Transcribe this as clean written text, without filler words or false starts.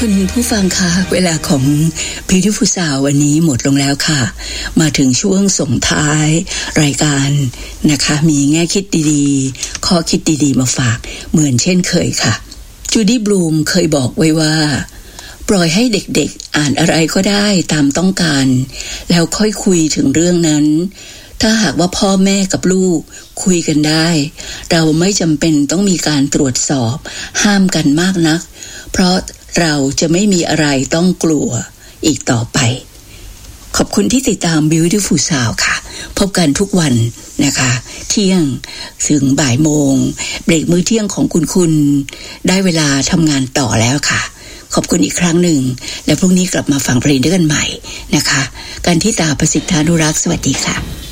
คุณผู้ฟังคะเวลาของ Beautiful Sound วันนี้หมดลงแล้วค่ะมาถึงช่วงส่งท้ายรายการนะคะมีแง่คิดดีๆข้อคิดดีๆมาฝากเหมือนเช่นเคยค่ะจูดี้บลูมเคยบอกไว้ว่าปล่อยให้เด็กๆอ่านอะไรก็ได้ตามต้องการแล้วค่อยคุยถึงเรื่องนั้นถ้าหากว่าพ่อแม่กับลูกคุยกันได้เราไม่จำเป็นต้องมีการตรวจสอบห้ามกันมากนักเพราะเราจะไม่มีอะไรต้องกลัวอีกต่อไปขอบคุณที่ติดตาม Beautiful Sound ค่ะพบกันทุกวันนะคะเที่ยงถึงบ่ายโมงเบรกมื้อเที่ยงของคุณได้เวลาทำงานต่อแล้วค่ะขอบคุณอีกครั้งหนึ่งและพรุ่งนี้กลับมาฟังเพลงด้วยกันใหม่นะคะกันที่ตาประสิทธานุรักษ์สวัสดีค่ะ